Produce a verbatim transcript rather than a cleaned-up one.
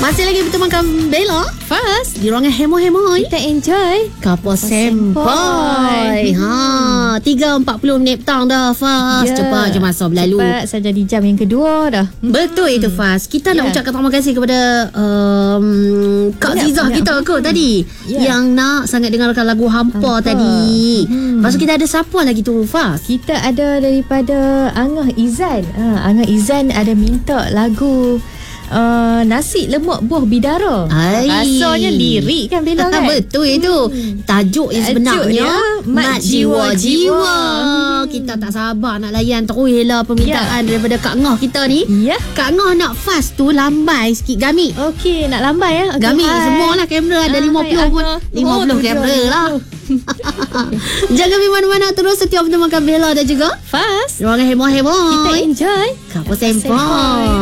Masih lagi bertemankan Bella Fast. di ruangan hemo-hemoi. Kita enjoy Couple Sempoi. Ha, tiga empat puluh minit petang dah, Fas. Ya. Cepat je masa berlalu. Cepat saja di jam yang kedua dah. Betul itu, Fas. Kita nak Ya. ucapkan terima kasih kepada um, Kak Banyak, Zizah banyak. kita ke tadi Ya. yang nak sangat dengarkan lagu Hampa, Hampa. tadi. Hmm. Lepas tu kita ada siapa lagi tu, Fas? Kita ada daripada Angah Izan. Ha, Angah Izan ada minta lagu uh, Nasi Lemak Buah Bidara. Ai. Rasanya lirik kan Bella kan? Betul itu. Tajuk yang sebenarnya Mat Jiwa-Jiwa. Kita tak sabar nak layan terus lah permintaan Ya. daripada Kak Ngah kita ni. Ya. Kak Ngah nak fast tu lambai sikit Gami. Okey, nak lambai ya. Okay, Gami hai. semualah kamera ada Hai, lima puluh pun. Angah. lima puluh Oh, kamera tujuh. lah. Jangan pergi mana-mana, terus setia bertemankan Bella dan juga Fast. ruangan hemo-hemo. Kita enjoy Couple Sempoi.